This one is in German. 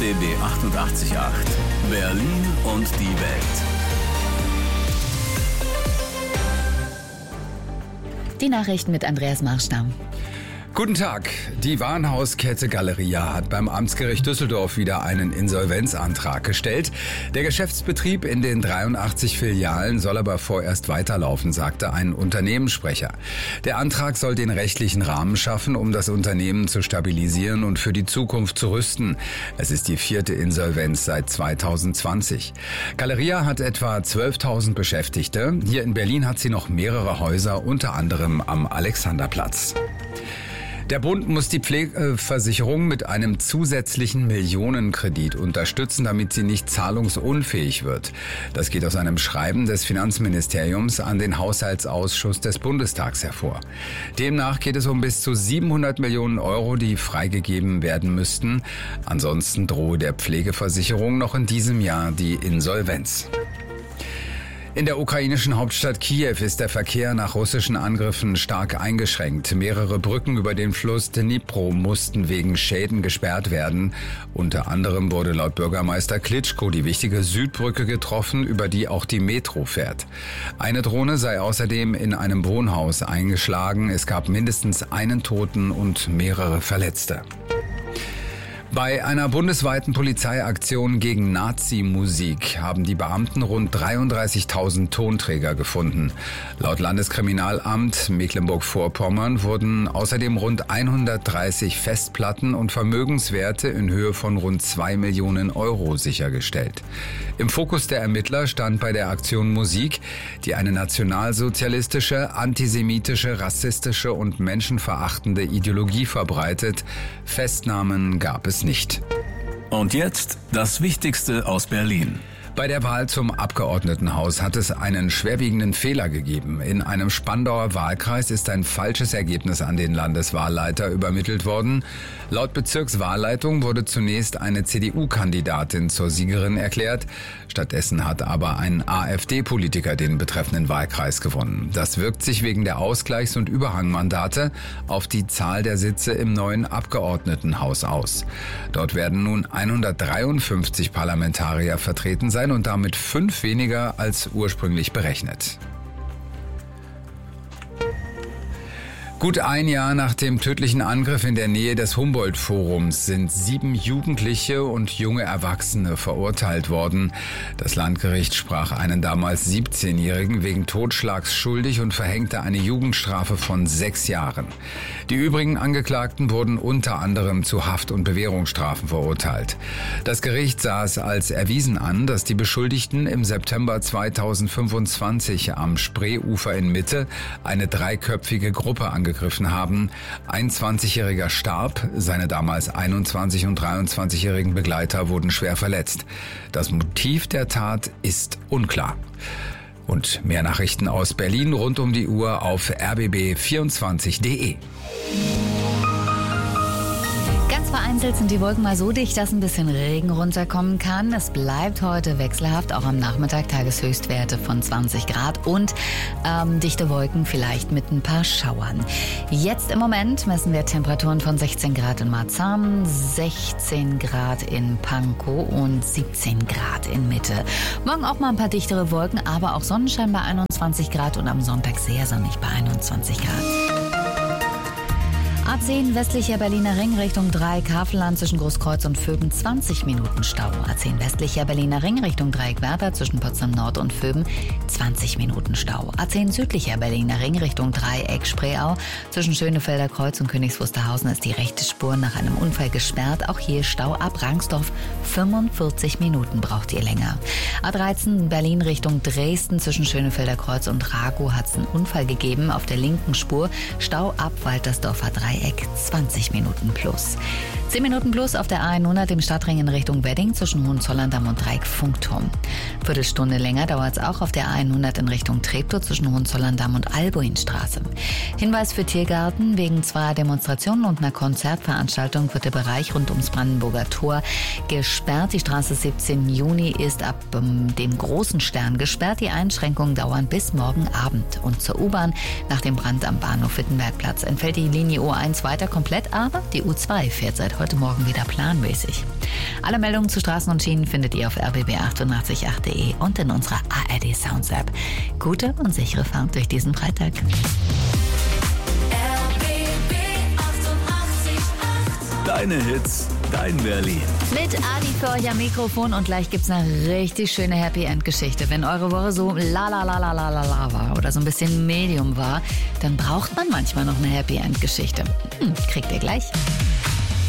RBB 88.8 Berlin und die Welt. Die Nachrichten mit Andreas Marschner. Guten Tag. Die Warenhauskette Galeria hat beim Amtsgericht Düsseldorf wieder einen Insolvenzantrag gestellt. Der Geschäftsbetrieb in den 83 Filialen soll aber vorerst weiterlaufen, sagte ein Unternehmenssprecher. Der Antrag soll den rechtlichen Rahmen schaffen, um das Unternehmen zu stabilisieren und für die Zukunft zu rüsten. Es ist die 4. Insolvenz seit 2020. Galeria hat etwa 12.000 Beschäftigte. Hier in Berlin hat sie noch mehrere Häuser, unter anderem am Alexanderplatz. Der Bund muss die Pflegeversicherung mit einem zusätzlichen Millionenkredit unterstützen, damit sie nicht zahlungsunfähig wird. Das geht aus einem Schreiben des Finanzministeriums an den Haushaltsausschuss des Bundestags hervor. Demnach geht es um bis zu 700 Millionen Euro, die freigegeben werden müssten. Ansonsten drohe der Pflegeversicherung noch in diesem Jahr die Insolvenz. In der ukrainischen Hauptstadt Kiew ist der Verkehr nach russischen Angriffen stark eingeschränkt. Mehrere Brücken über den Fluss Dnipro mussten wegen Schäden gesperrt werden. Unter anderem wurde laut Bürgermeister Klitschko die wichtige Südbrücke getroffen, über die auch die Metro fährt. Eine Drohne sei außerdem in einem Wohnhaus eingeschlagen. Es gab mindestens einen Toten und mehrere Verletzte. Bei einer bundesweiten Polizeiaktion gegen Nazi-Musik haben die Beamten rund 33.000 Tonträger gefunden. Laut Landeskriminalamt Mecklenburg-Vorpommern wurden außerdem rund 130 Festplatten und Vermögenswerte in Höhe von rund 2 Millionen Euro sichergestellt. Im Fokus der Ermittler stand bei der Aktion Musik, die eine nationalsozialistische, antisemitische, rassistische und menschenverachtende Ideologie verbreitet. Festnahmen gab es nicht. Und jetzt das Wichtigste aus Berlin. Bei der Wahl zum Abgeordnetenhaus hat es einen schwerwiegenden Fehler gegeben. In einem Spandauer Wahlkreis ist ein falsches Ergebnis an den Landeswahlleiter übermittelt worden. Laut Bezirkswahlleitung wurde zunächst eine CDU-Kandidatin zur Siegerin erklärt. Stattdessen hat aber ein AfD-Politiker den betreffenden Wahlkreis gewonnen. Das wirkt sich wegen der Ausgleichs- und Überhangmandate auf die Zahl der Sitze im neuen Abgeordnetenhaus aus. Dort werden nun 153 Parlamentarier vertreten sein und damit 5 weniger als ursprünglich berechnet. Gut ein Jahr nach dem tödlichen Angriff in der Nähe des Humboldt-Forums sind 7 Jugendliche und junge Erwachsene verurteilt worden. Das Landgericht sprach einen damals 17-Jährigen wegen Totschlags schuldig und verhängte eine Jugendstrafe von 6 Jahren. Die übrigen Angeklagten wurden unter anderem zu Haft- und Bewährungsstrafen verurteilt. Das Gericht sah es als erwiesen an, dass die Beschuldigten im September 2025 am Spreeufer in Mitte eine 3-köpfige Gruppe angegriffen haben. Ein 20-Jähriger starb, seine damals 21- und 23-jährigen Begleiter wurden schwer verletzt. Das Motiv der Tat ist unklar. Und mehr Nachrichten aus Berlin rund um die Uhr auf rbb24.de. Vereinzelt sind die Wolken mal so dicht, dass ein bisschen Regen runterkommen kann. Es bleibt heute wechselhaft, auch am Nachmittag Tageshöchstwerte von 20 Grad und dichte Wolken vielleicht mit ein paar Schauern. Jetzt im Moment messen wir Temperaturen von 16 Grad in Marzahn, 16 Grad in Pankow und 17 Grad in Mitte. Morgen auch mal ein paar dichtere Wolken, aber auch Sonnenschein bei 21 Grad und am Sonntag sehr sonnig bei 21 Grad. A10 westlicher Berliner Ring Richtung Dreieck Havelland zwischen Großkreuz und Vöben 20 Minuten Stau. A10 westlicher Berliner Ring Richtung Dreieck Werder zwischen Potsdam Nord und Vöben 20 Minuten Stau. A10 südlicher Berliner Ring Richtung Dreieck Spreeau zwischen Schönefelder Kreuz und Königs Wusterhausen ist die rechte Spur nach einem Unfall gesperrt. Auch hier Stau ab Rangsdorf. 45 Minuten braucht ihr länger. A13 Berlin Richtung Dresden zwischen Schönefelder Kreuz und Ragow hat es einen Unfall gegeben auf der linken Spur. Stau ab Waltersdorfer Dreieck 20 Minuten plus. 10 Minuten plus auf der A100 im Stadtring in Richtung Wedding zwischen Hohenzollern-Damm und Dreieck Funkturm. Viertelstunde länger dauert es auch auf der A100 in Richtung Treptow zwischen Hohenzollern-Damm und Albuinstraße. Hinweis für Tiergarten: Wegen 2 Demonstrationen und einer Konzertveranstaltung wird der Bereich rund ums Brandenburger Tor gesperrt. Die Straße 17. Juni ist ab dem Großen Stern gesperrt. Die Einschränkungen dauern bis morgen Abend. Und zur U-Bahn: Nach dem Brand am Bahnhof Wittenbergplatz entfällt die Linie U1 weiter komplett, aber die U2 fährt seit heute Morgen wieder planmäßig. Alle Meldungen zu Straßen und Schienen findet ihr auf rbb888.de und in unserer ARD Sounds App. Gute und sichere Fahrt durch diesen Freitag. Deine Hits, dein Berlin. Mit Adi für euch am Mikrofon und gleich gibt's eine richtig schöne Happy End Geschichte. Wenn eure Woche so la war oder so ein bisschen Medium war, dann braucht man manchmal noch eine Happy End Geschichte. Kriegt ihr gleich.